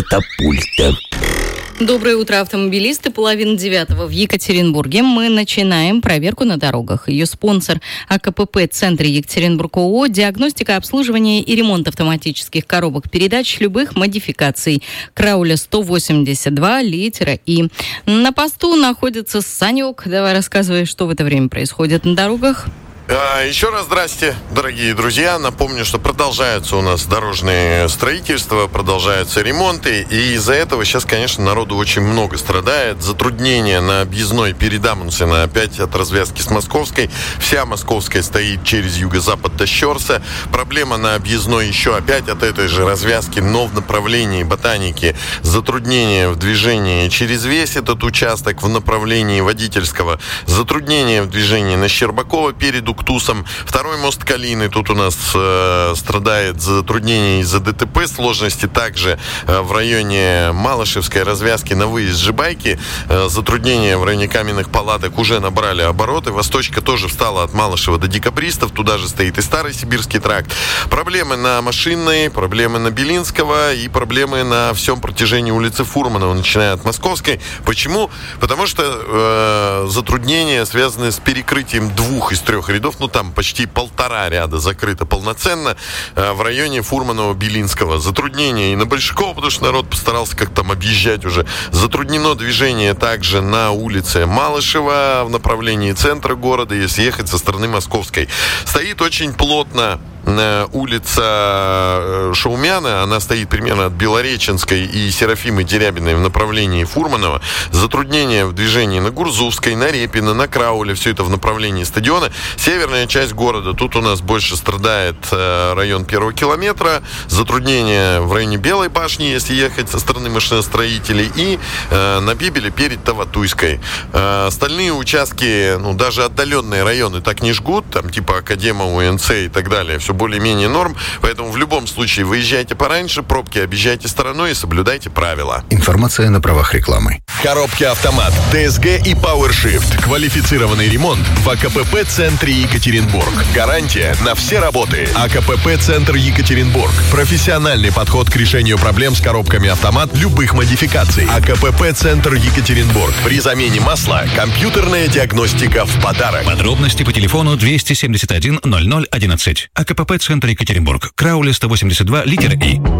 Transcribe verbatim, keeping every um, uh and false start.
Катапульта. Доброе утро, автомобилисты. Половина девятого в Екатеринбурге. Мы начинаем проверку на дорогах. Ее спонсор АКПП «Центр Екатеринбург» ООО. Диагностика, обслуживание и ремонт автоматических коробок передач любых модификаций. Крауля сто восемьдесят два, литера И. На посту находится Санек. Давай рассказывай, что в это время происходит на дорогах. Еще раз здрасте, дорогие друзья. Напомню, что продолжаются у нас дорожные строительства, продолжаются ремонты. И из-за этого сейчас, конечно, народу очень много страдает. Затруднения на объездной перед Амундсена опять от развязки с Московской. Вся Московская стоит через юго-запад до Щорса. Проблема на объездной еще опять от этой же развязки, но в направлении Ботаники. Затруднения в движении через весь этот участок в направлении Водительского. Затруднения в движении на Щербакова перед Уктусом. Второй мост Калины. Тут у нас э, страдает затруднение из-за ДТП. Сложности также э, в районе Малышевской развязки на выезд Жибайки. Э, затруднения в районе Каменных Палаток уже набрали обороты. Восточка тоже встала от Малышева до Декабристов. Туда же стоит и Старый Сибирский тракт. Проблемы на Машинной, проблемы на Белинского и проблемы на всем протяжении улицы Фурманова, начиная от Московской. Почему? Потому что э, затруднения связаны с перекрытием двух из трех рядов, ну там почти полтора ряда закрыто полноценно э, в районе Фурманова-Белинского. Затруднение и на Большакова, потому что народ постарался как-то там объезжать уже. Затруднено движение также на улице Малышева в направлении центра города, если ехать со стороны Московской. Стоит очень плотно улица Шаумяна, она стоит примерно от Белореченской и Серафимы Дерябиной в направлении Фурманова. Затруднения в движении на Гурзувской, на Репино, на Крауле, все это в направлении стадиона. Северная часть города, тут у нас больше страдает район первого километра. Затруднения в районе Белой башни, если ехать со стороны машиностроителей, и на Бибеле перед Таватуйской. Остальные участки, ну даже отдаленные районы так не жгут, там типа Академа, УНЦ и так далее, все более-менее норм, поэтому в любом случае выезжайте пораньше, пробки объезжайте стороной и соблюдайте правила. Информация на правах рекламы. Коробки автомат, ДСГ и PowerShift. Квалифицированный ремонт в АКПП «Центре Екатеринбург». Гарантия на все работы. АКПП «Центр Екатеринбург». Профессиональный подход к решению проблем с коробками автомат любых модификаций. АКПП «Центр Екатеринбург». При замене масла компьютерная диагностика в подарок. Подробности по телефону двести семьдесят один ноль ноль одиннадцать. АКПП «Центр Екатеринбург». Крауле сто восемьдесят два, литер И.